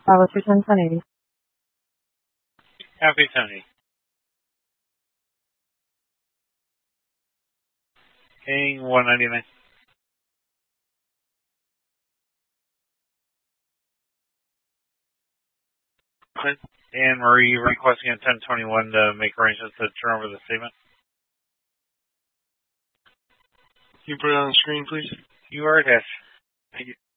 Let's return 1080. Happy 1080. Paying 199. And Marie requesting at 1021 to make arrangements to turn over the statement. Can you put it on the screen, please? You are it. Thank you.